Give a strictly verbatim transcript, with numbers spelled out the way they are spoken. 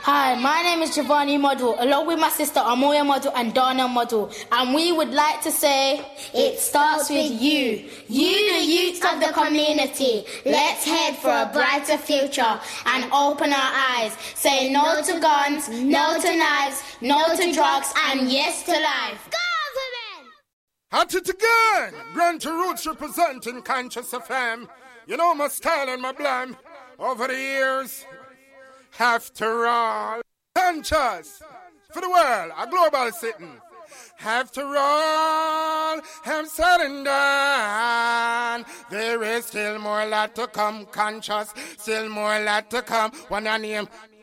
Hi, my name is Giovanni Model, along with my sister Amoya Model and Dana Model, and we would like to say, it starts with you. You, the youth of the community. Let's head for a brighter future and open our eyes. Say no to guns, no to knives, no to drugs, and yes to life. At it again! Grant Roots representing Conscious F M. You know my style and my blam. Over the years, after all, Conscious for the world, a global sitting. After all, I'm said and done. There is still more lot to come, Conscious. Still more lot to come. When I name